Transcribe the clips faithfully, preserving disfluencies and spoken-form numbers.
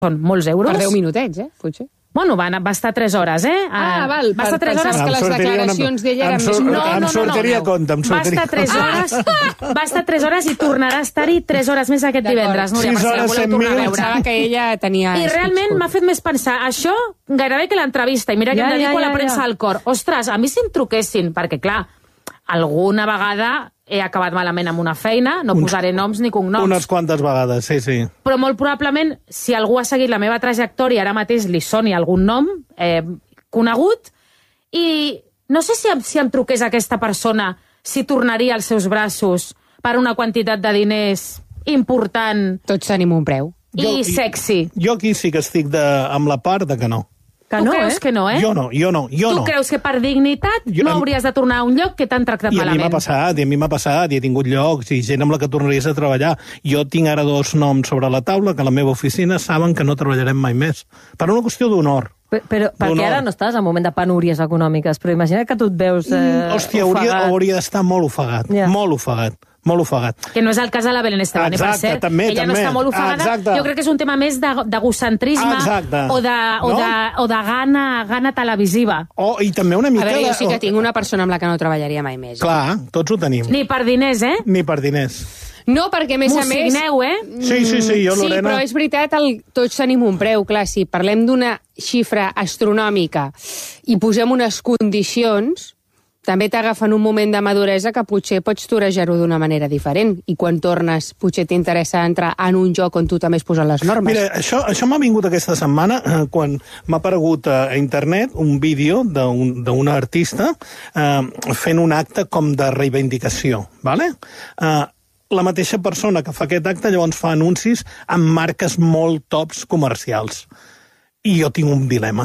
són molts euros. Per deu minutets, eh, potser. Bueno, va, va estar tres hores, eh? Ah, val, va estar tres hores. que les declaracions d'ella eren més... No, no, no, em sortiria compte, em sortiria compte. Va estar tres hores, va estar tres hores i tornarà a estar-hi tres hores més aquest divendres. Núria, per si la voleu tornar a veure. Pensava que ella tenia... I realment m'ha fet més pensar això gairebé que l'entrevista. I mira que em dedico a la premsa al cor. Ostres, a mi si em truquessin, perquè clar, alguna vegada he acabat malament amb una feina, no posaré noms ni cognoms. Unes quantes vegades, sí, sí. Però molt probablement, si algú ha seguit la meva trajectòria, ara mateix li soni algun nom eh, conegut, i no sé si, si em truqués aquesta persona, si tornaria als seus braços per una quantitat de diners important. Tots tenim un preu. I jo, sexy. Jo aquí sí que estic de, amb la part de que no. Que tu no, creus eh? que no, eh? Jo no, jo no, jo tu no. Tu creus que per dignitat jo, no hauries de tornar a un lloc que t'han tractat I malament? I a mi m'ha passat, i a mi m'ha passat, i he tingut llocs, i gent amb la que tornaries a treballar. Jo tinc ara dos noms sobre la taula que a la meva oficina saben que no treballarem mai més. Per una qüestió d'honor. Però, però perquè ara no estàs en moment de penúries econòmiques, però imagina que tu et veus eh, mm, hòstia, hauria, hauria d'estar molt ofegat, yeah. molt ofegat. Molt ofegat. Que no és el cas de la Belén Esteban, exacte, per cert. També, ella també. no està molt ofegada. Exacte. Jo crec que és un tema més d'egocentrisme o, de, o, no? de, o de gana, gana televisiva. Oh, i també una mica... A veure, jo sí que de... tinc una persona amb la que no treballaria mai més. Clar, tots ho tenim. Ni per diners, eh? Ni per diners. No, perquè a més a més... signeu, eh? Sí, sí, sí, jo, Lorena... Sí, però és veritat, el, tots tenim un preu, clar, si parlem d'una xifra astronòmica i posem unes condicions, també t'agafen un moment de maduresa que potser pots torejar-ho d'una manera diferent, i quan tornes potser t'interessa entrar en un joc on tu també has posat les normes. Mira, això, això m'ha vingut aquesta setmana eh, quan m'ha aparegut a internet un vídeo d'una un, artista eh, fent un acte com de reivindicació, ¿vale? Eh, la mateixa persona que fa aquest acte llavors fa anuncis amb marques molt tops comercials. I jo tinc un dilema.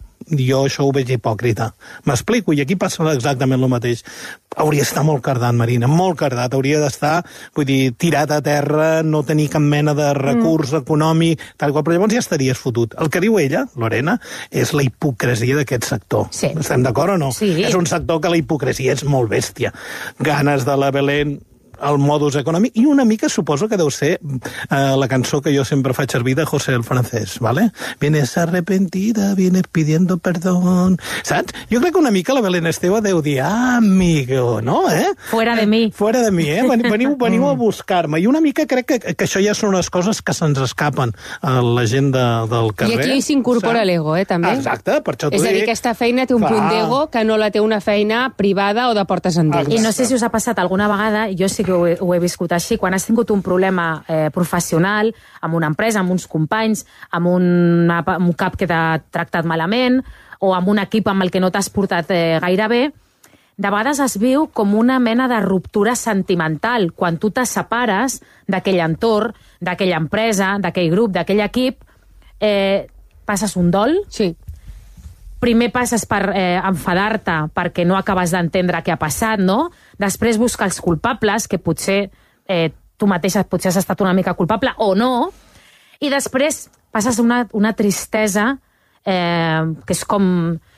Jo això ho veig hipòcrita. M'explico, i aquí passa exactament el mateix. Hauria d'estar molt cardat, Marina, molt cardat. Hauria d'estar, vull dir, tirat a terra, no tenir cap mena de recurs mm. econòmic, tal qual, però llavors ja estaries fotut. El que diu ella, Lorena, és la hipocresia d'aquest sector. Sí. Estem d'acord o no? Sí. És un sector que la hipocresia és molt bèstia. Ganes de la Belén, el modus econòmic, i una mica suposo que deu ser eh, la cançó que jo sempre faig servir de José el Francés, ¿vale? Vienes arrepentida, vienes pidiendo perdón, saps? Jo crec que una mica la Belén Esteban deu dir, ah, amigo, no, eh? Fuera de mi. Fuera de mi, eh? Veniu, veniu a buscar-me. I una mica crec que, que això ja són unes coses que se'ns escapen a la gent de, del carrer. I aquí s'incorpora l'ego, eh, també. Exacte, per això t'ho dic. És a dir, aquesta feina té un Clar. punt d'ego que no la té una feina privada o de portes endins. I no sé si us ha passat alguna vegada, jo sí que ho he, ho he viscut així, quan has tingut un problema eh, professional, amb una empresa, amb uns companys, amb, una, amb un cap que t'ha tractat malament, o amb un equip amb el que no t'has portat eh, gaire bé, de vegades es viu com una mena de ruptura sentimental, quan tu te separes d'aquell entorn, d'aquella empresa, d'aquell grup, d'aquell equip, eh, passes un dol, sí. Primer passes per eh, enfadar-te perquè no acabes d'entendre què ha passat, no? Després buscar els culpables, que potser eh, tu mateixa potser has estat una mica culpable o no, i després passes una, una tristesa eh, que és com...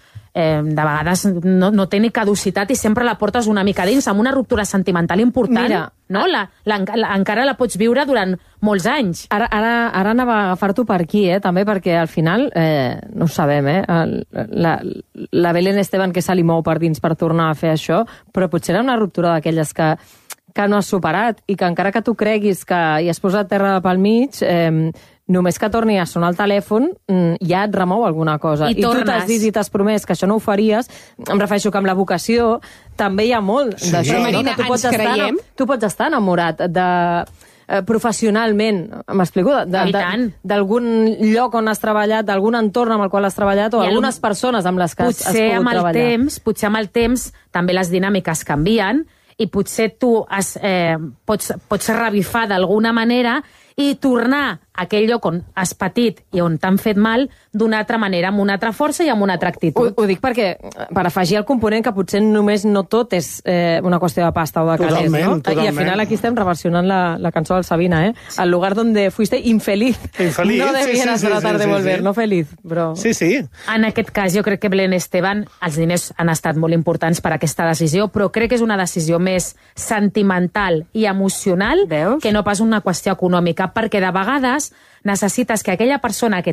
Eh, de vegades no, no té ni caducitat i sempre la portes una mica dins, amb una ruptura sentimental important. Mira, no? La, la, la, encara la pots viure durant molts anys. Ara, ara, ara anava a agafar-t'ho per aquí, eh, també, perquè al final, eh, no ho sabem, eh, el, la, la Belén Esteban que se li mou per dins per tornar a fer això, però potser era una ruptura d'aquelles que, que no has superat i que encara que tu creguis que hi has posat terra pel mig... Eh, només que torni a sonar el telèfon ja et remou alguna cosa. I, I tu t'has dit i t'has promès que això no ho faries. Em refereixo que amb la vocació també hi ha molt sí. d'això. Però, Marina, no? Que tu pots ens estar, creiem? Tu pots estar enamorat de... Eh, professionalment, m'explico, d'algun lloc on has treballat, d'algun entorn amb el qual has treballat, o I algunes el... persones amb les que has, has pogut amb el treballar. Temps, potser amb el temps també les dinàmiques canvien i potser tu has, eh, pots, pots revifar d'alguna manera i tornar a aquell lloc on has patit i on t'han fet mal d'una altra manera, amb una altra força i amb una altra actitud. Ho, ho dic perquè, per afegir el component que potser només no tot és eh, una qüestió de pasta o de calés, no? Totalment. I al final aquí estem reversionant la, la cançó del Sabina, eh? El lugar donde fuiste infeliz. Infeliz, no debieras sí, sí, sí, tratar sí, de sí, volver, sí. no feliz, però... Sí, sí. En aquest cas, jo crec que Belén Esteban, els diners han estat molt importants per aquesta decisió, però crec que és una decisió més sentimental i emocional Veus? que no pas una qüestió econòmica, perquè de vegades necessites que aquella persona que